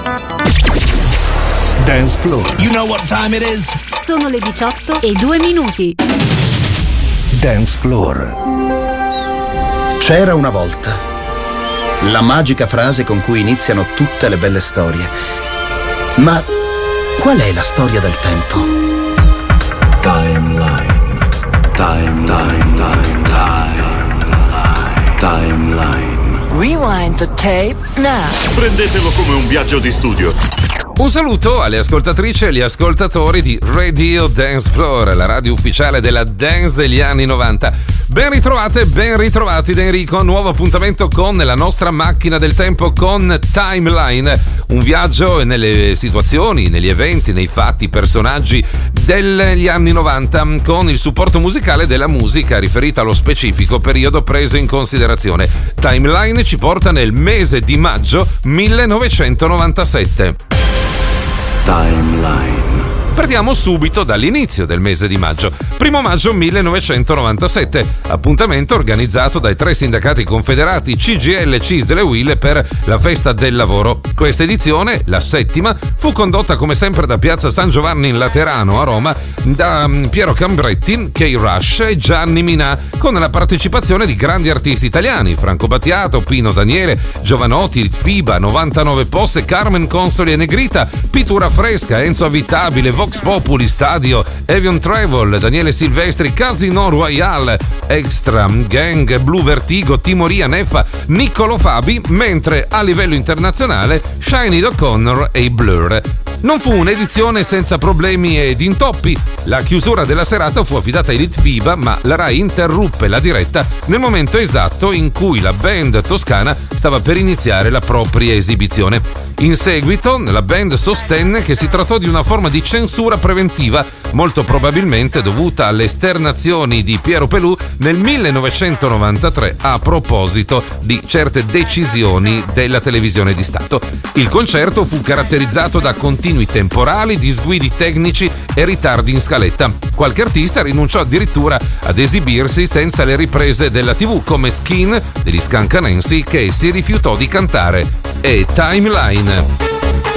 Dance Floor. You know what time it is? Sono le 18:02. Dance Floor. C'era una volta. La magica frase con cui iniziano tutte le belle storie. Ma qual è la storia del tempo? Timeline. Rewind the tape now. Prendetelo come un viaggio di studio. Un saluto alle ascoltatrici e agli ascoltatori di Radio Dance Floor, la radio ufficiale della dance degli anni 90. Ben ritrovate, ben ritrovati da Enrico. Nuovo appuntamento con la nostra macchina del tempo con Timeline. Un viaggio nelle situazioni, negli eventi, nei fatti, personaggi degli anni 90 con il supporto musicale della musica riferita allo specifico periodo preso in considerazione. Timeline ci porta nel mese di maggio 1997. Timeline. Partiamo subito dall'inizio del mese di maggio. 1 maggio 1997, appuntamento organizzato dai 3 sindacati confederati CGIL, CISL e UIL per la festa del lavoro. Questa edizione, la 7ª, fu condotta come sempre da Piazza San Giovanni in Laterano a Roma da Piero Cambretti, Kay Rush e Gianni Minà, con la partecipazione di grandi artisti italiani: Franco Battiato, Pino Daniele, Giovanotti, FIBA, 99 Posse, Carmen Consoli e Negrita, Pittura Fresca, Enzo Avitabile, Vox Populi, Stadio, Evian Travel, Daniele Silvestri, Casino Royale, Extra, Gang, Blue Vertigo, Timoria, Neffa, Niccolo Fabi, mentre a livello internazionale Sinead O'Connor e i Blur. Non fu un'edizione senza problemi ed intoppi. La chiusura della serata fu affidata ai Elite FIBA, ma la Rai interruppe la diretta nel momento esatto in cui la band toscana stava per iniziare la propria esibizione. In seguito, la band sostenne che si trattò di una forma di censura preventiva, molto probabilmente dovuta alle esternazioni di Piero Pelù nel 1993 a proposito di certe decisioni della televisione di Stato. Il concerto fu caratterizzato da continui temporali, disguidi tecnici e ritardi in scaletta. Qualche artista rinunciò addirittura ad esibirsi senza le riprese della TV, come Skin degli Scancanensi, che si rifiutò di cantare. E Timeline.